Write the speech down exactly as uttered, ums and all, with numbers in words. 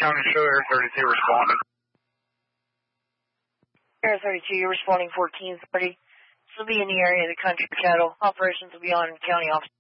County show, Air thirty-two responding. Air thirty-two, you're responding fourteen thirty. This will be in the area of the country cattle. Operations will be on county office.